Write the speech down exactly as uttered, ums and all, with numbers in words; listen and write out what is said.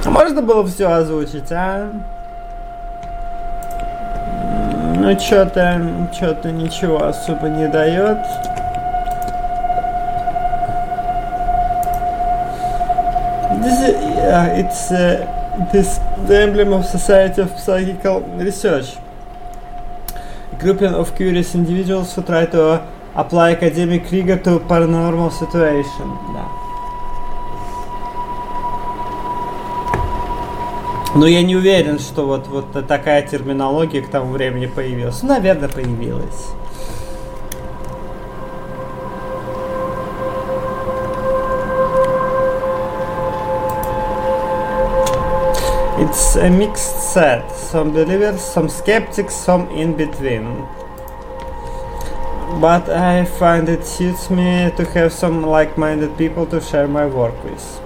Можно было все озвучить, а? Ну, что-то, что-то ничего особо не дает. This is, yeah, it's uh, this the emblem of Society of Psychical Research, a grouping of curious individuals who try to apply academic rigor to paranormal situation. Да. Но я не уверен, что вот, вот такая терминология к тому времени появилась. Ну, наверное, появилась. It's a mixed set. Some believers, some skeptics, some in between. But I find it suits me to have some like-minded people to share my work with.